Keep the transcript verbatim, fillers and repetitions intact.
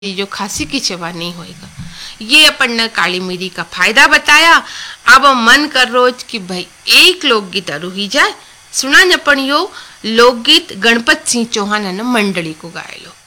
ये जो खांसी की चवा नहीं होएगा। ये अपन ने काली मिरी का फायदा बताया। अब मन कर रोज कि भाई एक लोकगीत अरु ही जाए। सुना न अपन यो लोकगीत गणपत सिंह चौहान न मंडली को गायलो।